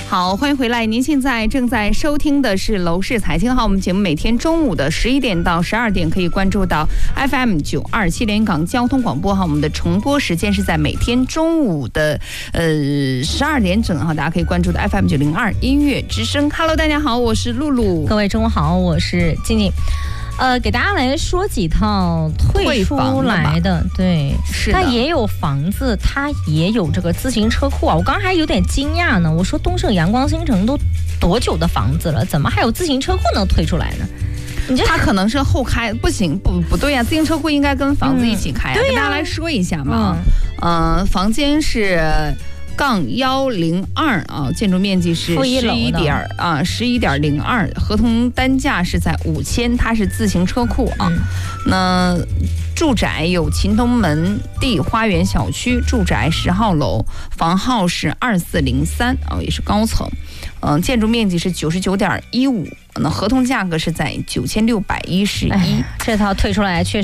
好，欢迎回来。您现在正在收听的是楼市财经号，我们节目每天中午的11点到12点可以关注到 FM927连云港交通广播哈。我们的重播时间是在每天中午的12点整哈，大家可以关注的 FM902音乐之声。Hello， 大家好，我是露露。 各位中午好，我是静静。给大家来说几套退出来的，对，是的，它也有房子，它也有这个自行车库啊。我刚才还有点惊讶呢，我说东胜阳光新城都多久的房子了，怎么还有自行车库能退出来呢？ 它可能是后开，不行，不对呀，自行车库应该跟房子一起开啊。对呀，跟大家来说一下嘛，房间是102啊，建筑面积是11.02，合同单价是在5000，它是自行车库啊。那住宅有秦东门地花园小区住宅10号楼，房号是2403啊，也是高层。建筑面积是99.15，那合同价格是在9611。 这套退出来确实。